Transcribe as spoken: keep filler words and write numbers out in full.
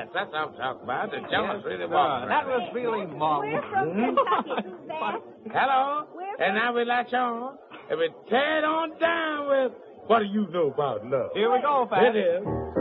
that's what I'm talking about. The Jonas Yes, really sir. walking That around. was feeling mum. We're from Kentucky, Suzanne. Hello? We're And now we latch on, and we tear it on down with, what do you know about love? Here we go, Pat. It is.